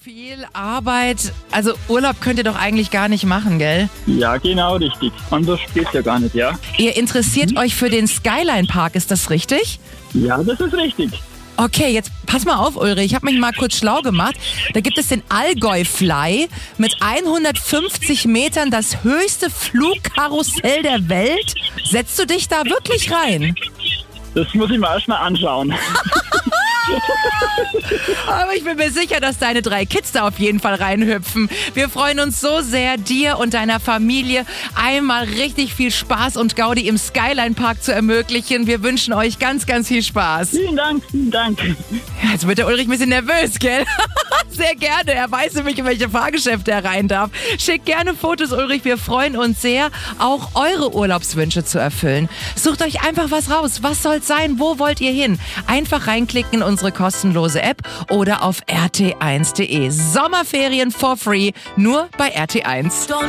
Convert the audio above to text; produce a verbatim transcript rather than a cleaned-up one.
Viel Arbeit, also Urlaub könnt ihr doch eigentlich gar nicht machen, gell? Ja, genau, richtig. Anders geht's ja gar nicht, ja. Ihr interessiert mhm. euch für den Skyline Park, ist das richtig? Ja, das ist richtig. Okay, jetzt pass mal auf, Ulrich, ich habe mich mal kurz schlau gemacht. Da gibt es den Allgäu Fly mit hundertfünfzig Metern, das höchste Flugkarussell der Welt. Setzt du dich da wirklich rein? Das muss ich mir erstmal anschauen. Aber ich bin mir sicher, dass deine drei Kids da auf jeden Fall reinhüpfen. Wir freuen uns so sehr, dir und deiner Familie einmal richtig viel Spaß und Gaudi im Skyline Park zu ermöglichen. Wir wünschen euch ganz, ganz viel Spaß. Vielen Dank, vielen Dank. Jetzt wird der Ulrich ein bisschen nervös, gell? Sehr gerne. Er weiß nämlich, in welche Fahrgeschäfte er rein darf. Schickt gerne Fotos, Ulrich. Wir freuen uns sehr, auch eure Urlaubswünsche zu erfüllen. Sucht euch einfach was raus. Was soll's sein? Wo wollt ihr hin? Einfach reinklicken in unsere kostenlose App oder auf r t eins punkt d e. Sommerferien for free, nur bei R T eins.